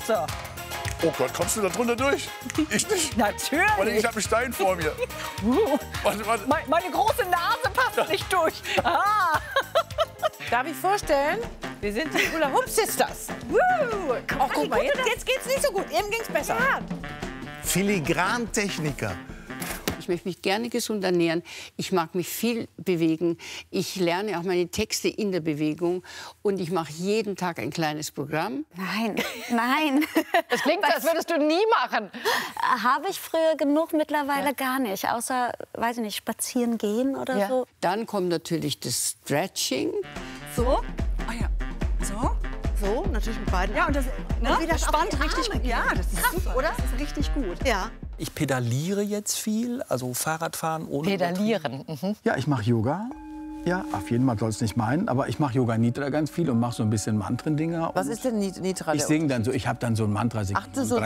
So. Oh Gott, kommst du da drunter durch? Ich nicht. Natürlich. Warte, ich habe einen Stein vor mir. Warte. Meine große Nase passt nicht durch. Ah. Darf ich vorstellen? Wir sind die Hula Hoop Sisters. Ach, guck mal, jetzt geht's nicht so gut. Eben ging's besser. Ja. Filigrantechniker. Ich möchte mich gerne gesund ernähren. Ich mag mich viel bewegen. Ich lerne auch meine Texte in der Bewegung. Und ich mache jeden Tag ein kleines Programm. Nein, nein. Das klingt, als würdest du nie machen. Habe ich früher genug, mittlerweile gar nicht. Außer, weiß ich nicht, spazieren gehen oder so. Dann kommt natürlich das Stretching. So. Ah ja. So. So, natürlich mit beiden. Ja, und das, ne? Wieder spannt richtig gut. Ja, das ist super. Oder? Das ist richtig gut. Ja. Ich pedaliere jetzt viel, also Fahrradfahren ohne Pedalieren. Mhm. Ja, ich mache Yoga. Ja, auf jeden Fall soll es nicht meinen, aber ich mache Yoga Nidra ganz viel und mache so ein bisschen Mantrendinger. Was ist denn Nidra? Ich singe dann so, ich habe dann so ein Mantra. Ach, so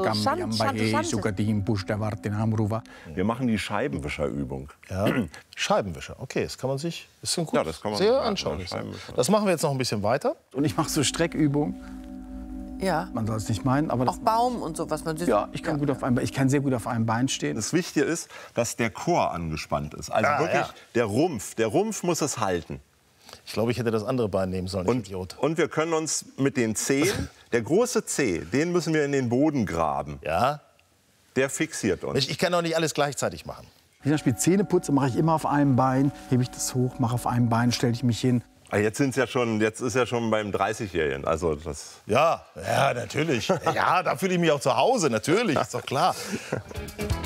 Wir machen die Scheibenwischerübung. Ja, Scheibenwischer, okay, das kann man sich das gut, Ja, das kann man sehr machen, anschaulich. Scheibenwischer. Das machen wir jetzt noch ein bisschen weiter. Und ich mache so Streckübungen. Ja. Man soll es nicht meinen, aber Auch Baum und so, was man sieht. ja, ich kann gut auf einem, ich kann sehr gut auf einem Bein stehen. Das Wichtige ist, dass der Chor angespannt ist. Also wirklich der Rumpf muss es halten. Ich glaube, ich hätte das andere Bein nehmen sollen, ich Idiot. Und wir können uns mit den Zehen, der große Zeh, den müssen wir in den Boden graben. Ja. Der fixiert uns. Ich kann doch nicht alles gleichzeitig machen. Wenn ich zum Beispiel Zähne putze, mache ich immer auf einem Bein, hebe ich das hoch, mache auf einem Bein, stelle ich mich hin. Jetzt ist ja schon beim 30-Jährigen. Also das Ja, natürlich. Ja, da fühle ich mich auch zu Hause, natürlich, ist doch klar.